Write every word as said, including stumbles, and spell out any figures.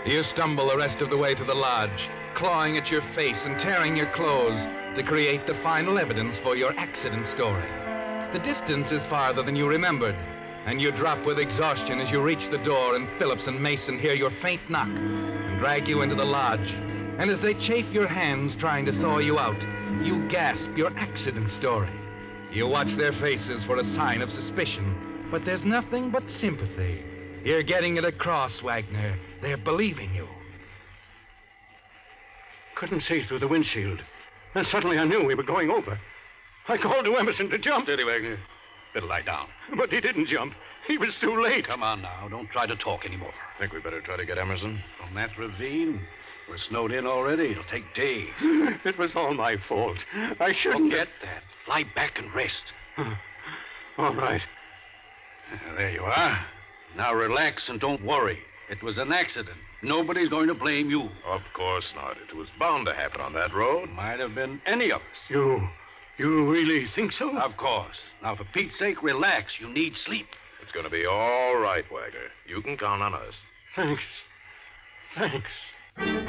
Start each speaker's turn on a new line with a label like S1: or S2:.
S1: You stumble the rest of the way to the lodge, clawing at your face and tearing your clothes to create the final evidence for your accident story. The distance is farther than you remembered, and you drop with exhaustion as you reach the door and Phillips and Mason hear your faint knock and drag you into the lodge. And as they chafe your hands trying to thaw you out, you gasp your accident story. You watch their faces for a sign of suspicion, but there's nothing but sympathy. You're getting it across, Wagner. They're believing you.
S2: Couldn't see through the windshield. And suddenly I knew we were going over. I called to Emerson to jump.
S3: Steady, Wagner. Better lie down.
S2: But he didn't jump. He was too late.
S3: Come on now. Don't try to talk anymore.
S4: Think we better try to get Emerson?
S3: From that ravine? We're snowed in already. It'll take days.
S2: It was all my fault. I shouldn't...
S3: Forget that. Lie back and rest.
S2: All right.
S3: Uh, there you are. Now relax and don't worry. It was an accident. Nobody's going to blame you.
S4: Of course not. It was bound to happen on that road.
S3: Might have been any of us.
S2: You... you really think so?
S3: Of course. Now, for Pete's sake, relax. You need sleep.
S4: It's going to be all right, Wagner. You can count on us.
S2: Thanks. Thanks.